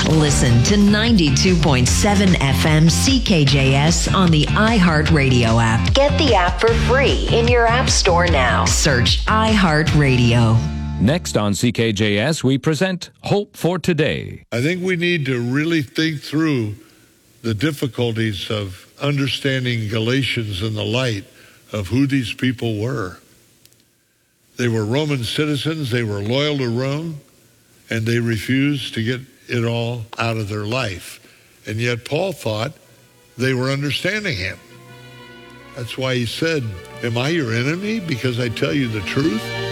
Listen to 92.7 FM CKJS on the iHeartRadio app. Get the app for free in your app store now. Search iHeartRadio. Next on CKJS, we present Hope for Today. I think we need to really think through the difficulties of understanding Galatians in the light of who these people were. They were Roman citizens, they were loyal to Rome, and they refused to get it all out of their life. And yet Paul thought they were understanding him. That's why he said, "Am I your enemy because I tell you the truth?"